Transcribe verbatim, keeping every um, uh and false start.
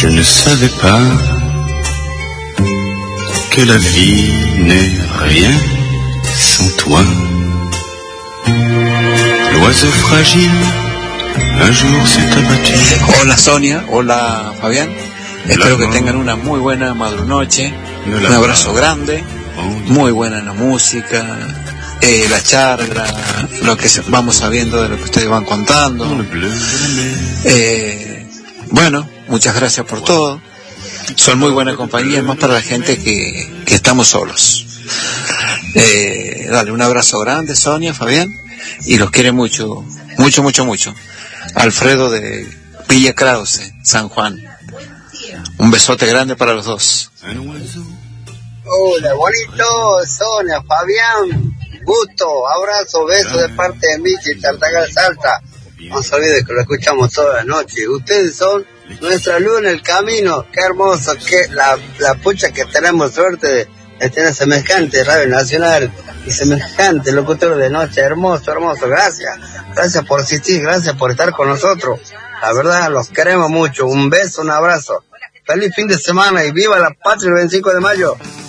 Je ne savais pas que la vie n'est rien sans toi. L'oiseau fragile un jour s'est abattu. Hola Sonia, hola Fabián. Espero que tengan una muy buena madrunoche. Un abrazo grande. Muy buena la música, eh, la charla, lo que vamos sabiendo de lo que ustedes van contando. Eh, bueno, muchas gracias por todo. Son muy buena compañía, más para la gente que, que estamos solos. Eh, dale, un abrazo grande, Sonia, Fabián, y los quiere mucho, mucho, mucho, mucho. Alfredo de Villa Krause, San Juan. Un besote grande para los dos. Hola, bonito, Sonia, Fabián, gusto, abrazo, beso de parte de Michi, Tartagal Salta. No se olviden que lo escuchamos toda la noche. Ustedes son nuestra luz en el camino. Qué hermoso, que la, la pucha que tenemos suerte de, de tener semejante Radio Nacional y semejante locutor de noche. Hermoso, hermoso, gracias. Gracias por existir, gracias por estar con nosotros. La verdad, los queremos mucho. Un beso, un abrazo. Feliz fin de semana y viva la patria el veinticinco de mayo.